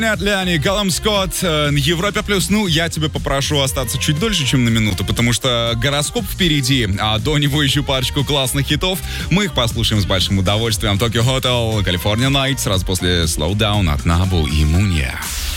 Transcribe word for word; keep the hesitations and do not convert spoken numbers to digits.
Ляни, Калум Скотт, на Европе плюс. Ну, я тебя попрошу остаться чуть дольше, чем на минуту, потому что гороскоп впереди, а до него еще парочку классных хитов. Мы их послушаем с большим удовольствием. Tokyo Hotel, California Night, сразу после Slow Down от Набу и Мунья.